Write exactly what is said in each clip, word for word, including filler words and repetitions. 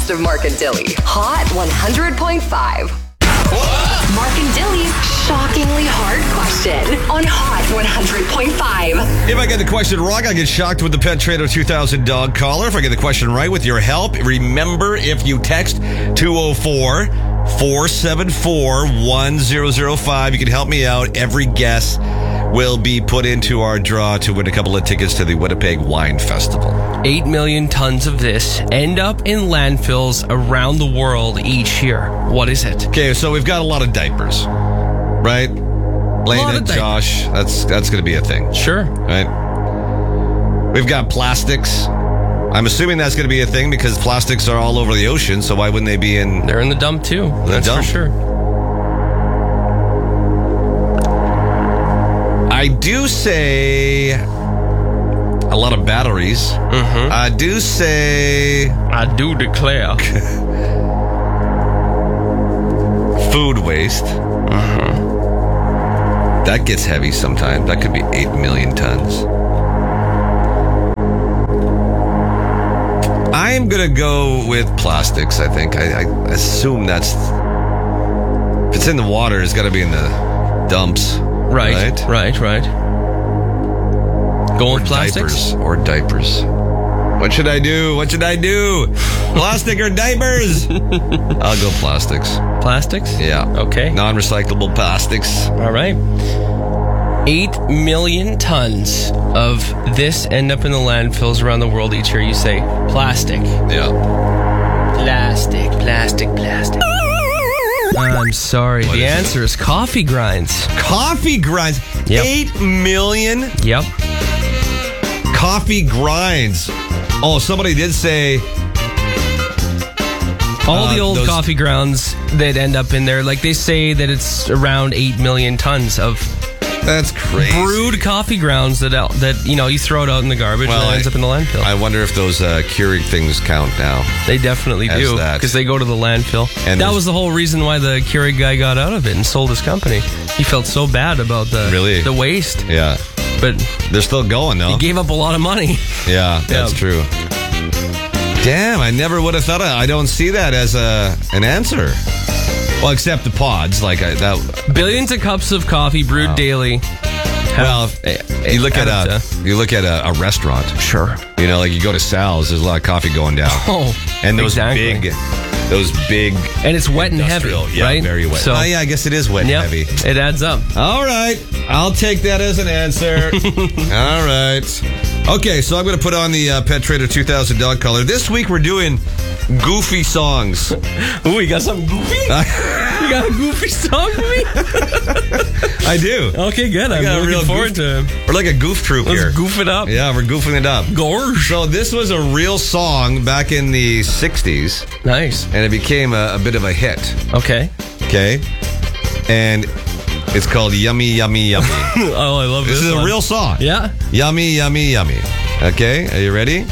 best of Mark and Dilly. Hot one hundred point five. Mark and Dilly's shockingly hard question on Hot one hundred point five. If I get the question wrong, I get shocked with the Pet Trader two thousand dog collar. If I get the question right with your help, remember if you text two oh four, four seven four, one zero zero five, you can help me out. Every guess will be put into our draw to win a couple of tickets to the Winnipeg Wine Festival. Eight million tons of this end up in landfills around the world each year. What is it? Okay, so we've got a lot of diapers, right? Lane and Josh, that's that's going to be a thing. Sure. Right? We've got plastics. I'm assuming that's going to be a thing because plastics are all over the ocean, so why wouldn't they be in... They're in the dump too. The That's dump. for sure. I do say a lot of batteries. Mm-hmm. I do say I do declare. food waste. Mm-hmm. That gets heavy sometimes. That could be eight million tons. I am going to go with plastics, I think. I, I assume that's... If it's in the water, it's got to be in the dumps. Right, Right, right, right. Going with plastics? Diapers or diapers. What should I do? What should I do? Plastic or diapers? I'll go plastics. Plastics? Yeah. Okay. Non-recyclable plastics. All right. Eight million tons of this end up in the landfills around the world each year. You say plastic. Yeah. Plastic, plastic, plastic. I'm sorry. What the is it? answer is coffee grinds. Coffee grinds. Yep. Eight million Yep. coffee grinds. Oh, somebody did say... All Uh, the old those- coffee grounds that end up in there, like they say that it's around eight million tons of That's crazy. brewed coffee grounds that out, that you know you throw it out in the garbage Well, and it ends I- up in the landfill. I wonder if those uh, Keurig things count now. They definitely As do that. because they go to the landfill. And that there's- was the whole reason why the Keurig guy got out of it and sold his company. He felt so bad about the Really? the waste, Yeah. but They're still going, though. he gave up a lot of money. Yeah, that's Yeah. true. Damn, I never would have thought of I don't see that as a an answer. Well, except the pods. Like, I, that... Billions of cups of coffee brewed Wow. daily. Well, have- you look at added a to- you look at a, a restaurant. Sure. You know, like you go to Sal's, there's a lot of coffee going down. Oh, and those exactly. big, those big, And it's wet and heavy, industrial- yeah, right? very wet. So, oh, yeah, I guess it is wet yep, and heavy. it adds up. All right, I'll take that as an answer. All right. Okay, so I'm going to put on the uh, Pet Trader two thousand dog collar. This week we're doing goofy songs. Ooh, you got something goofy? You got a goofy song for me? I do. Okay, good. I'm got a looking real forward goof- to it. We're like a goof troop Let's here. goof it up. Yeah, we're goofing it up. Gorge. So this was a real song back in the sixties, Nice. and it became a, a bit of a hit. Okay. Okay, and it's called Yummy, Yummy, Yummy. Oh, I love this. This is a one. real song. Yeah. Yummy, yummy, yummy. Okay, are you ready?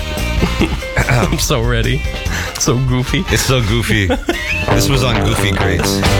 I'm so ready. So goofy. It's so goofy. This was on Goofy Greats.